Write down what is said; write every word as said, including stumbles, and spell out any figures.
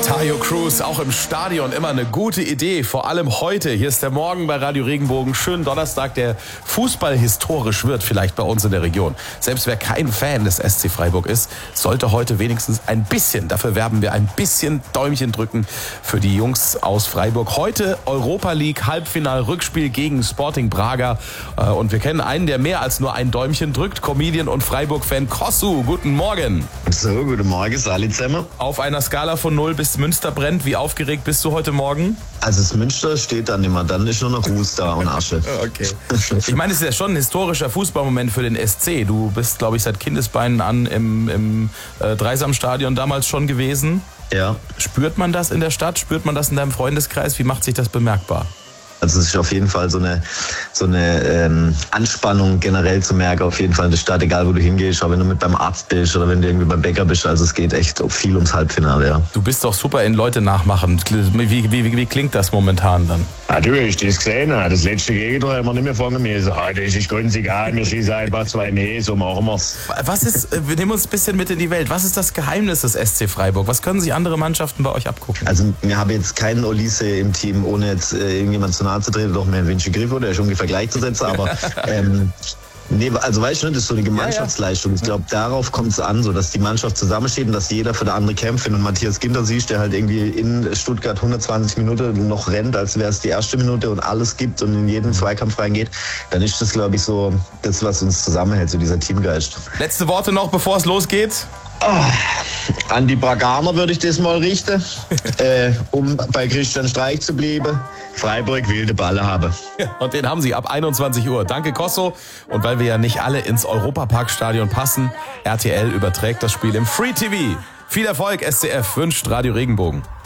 Tayo Cruz, auch im Stadion immer eine gute Idee, vor allem heute. Hier ist der Morgen bei Radio Regenbogen. Schönen Donnerstag, der Fußball historisch wird, vielleicht bei uns in der Region. Selbst wer kein Fan des S C Freiburg ist, sollte heute wenigstens ein bisschen, dafür werben wir, ein bisschen Däumchen drücken für die Jungs aus Freiburg. Heute Europa League Halbfinal-Rückspiel gegen Sporting Braga. Und wir kennen einen, der mehr als nur ein Däumchen drückt, Comedian und Freiburg-Fan Kossu. Guten Morgen. So, guten Morgen, Sali zusammen. Auf einer Skala von null bis Münster brennt, wie aufgeregt bist du heute Morgen? Also das Münster steht dann immer, dann ist nur noch Ruß da und Asche. Okay. Ich meine, es ist ja schon ein historischer Fußballmoment für den S C. Du bist, glaube ich, seit Kindesbeinen an im, im äh, Dreisamstadion damals schon gewesen. Ja. Spürt man das in der Stadt? Spürt man das in deinem Freundeskreis? Wie macht sich das bemerkbar? Also es ist auf jeden Fall so eine so eine ähm, Anspannung generell zu merken, auf jeden Fall in der Stadt, egal wo du hingehst, auch wenn du mit beim Arzt bist oder wenn du irgendwie beim Bäcker bist. Also es geht echt viel ums Halbfinale, ja. Du bist doch super in Leute nachmachen. Wie, wie, wie, wie klingt das momentan dann? Natürlich, das gesehen, das letzte Gegentor haben wir nicht mehr fangen müssen. Ah, das ist ganz egal, wir schießen einfach zwei Nähe, so machen wir's. Was ist, wir nehmen uns ein bisschen mit in die Welt. Was ist das Geheimnis des S C Freiburg? Was können sich andere Mannschaften bei euch abgucken? Also wir haben jetzt keinen Olise im Team, ohne jetzt äh, irgendjemand zu nahe zu treten, doch mehr ein Vinci Griffo, der ist ungefähr gleichzusetzen, aber ähm, nee, also weißt du, das ist so eine Gemeinschaftsleistung. Ich glaube, darauf kommt es an, so dass die Mannschaft zusammensteht und dass jeder für den anderen kämpft. Wenn du Matthias Ginter siehst, der halt irgendwie in Stuttgart hundertzwanzig Minuten noch rennt, als wäre es die erste Minute und alles gibt und in jeden Zweikampf reingeht, dann ist das, glaube ich, so das, was uns zusammenhält, so dieser Teamgeist. Letzte Worte noch, bevor es losgeht? Oh, an die Braganer würde ich das mal richten, äh, um bei Christian Streich zu bleiben. Freiburg will den Ball haben. Ja, und den haben sie ab einundzwanzig Uhr. Danke, Kosso. Und weil wir ja nicht alle ins Europaparkstadion passen, R T L überträgt das Spiel im Free T V. Viel Erfolg, S C F, wünscht Radio Regenbogen.